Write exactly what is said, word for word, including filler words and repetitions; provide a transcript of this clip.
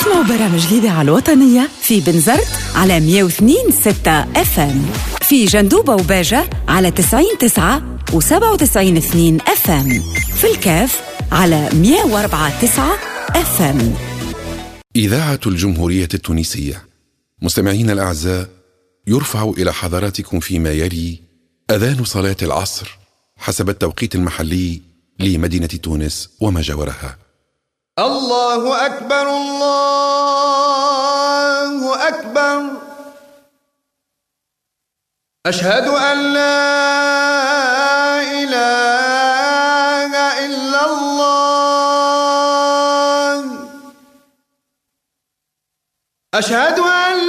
اسمعوا برامج الإذاعة الوطنية في بنزرت على مية واثنين ستة اف ام، في جندوبة وباجة على تسعين تسعة وسبعة وتسعين اثنين اف ام، في الكاف على مية وأربعة تسعة اف ام. إذاعة الجمهورية التونسية. مستمعين الأعزاء، يرفع إلى حضراتكم فيما يلي أذان صلاة العصر حسب التوقيت المحلي لمدينة تونس وما جاورها. الله أكبر الله أكبر، أشهد أن لا إله إلا الله، أشهد أن